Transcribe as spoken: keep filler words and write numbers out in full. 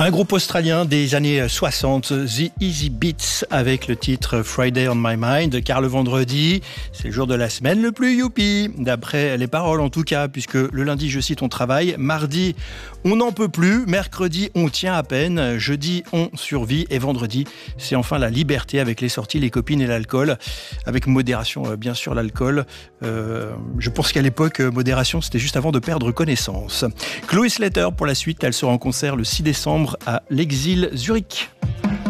Un groupe australien des années soixante, The Easy Beats, avec le titre Friday on My Mind, car le vendredi, c'est le jour de la semaine le plus youpi, d'après les paroles en tout cas, puisque le lundi, je cite, on travaille, mardi, on n'en peut plus, mercredi, on tient à peine, jeudi, on survit, et vendredi, c'est enfin la liberté avec les sorties, les copines et l'alcool, avec modération, bien sûr, l'alcool. Euh, je pense qu'à l'époque, modération, c'était juste avant de perdre connaissance. Chloé Slater, pour la suite, elle sera en concert le six décembre à l'Exil Zurich.